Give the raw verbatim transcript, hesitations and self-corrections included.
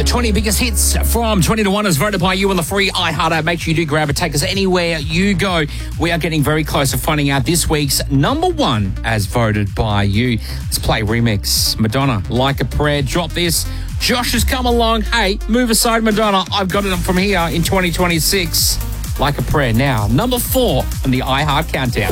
The twenty biggest hits from twenty to one is voted by you on the free iHeart app. Make sure you do grab it. Take us anywhere you go. We are getting very close to finding out this week's number one as voted by you. Let's play remix. Madonna, Like a Prayer. Drop this. Josh has come along. Hey, move aside, Madonna. I've got it from here in twenty twenty-six. Like a Prayer now. Number four on the iHeart Countdown.